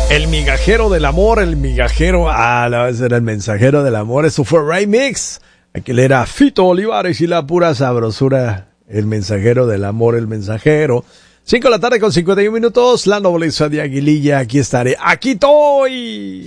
El migajero del amor, el migajero. Ah, la vez era el mensajero del amor. Eso fue Remix. Aquel era Fito Olivares y la pura sabrosura. El mensajero del amor, el mensajero. 5 de la tarde con 51 minutos. La nobleza de Aguililla. Aquí estaré. ¡Aquí estoy!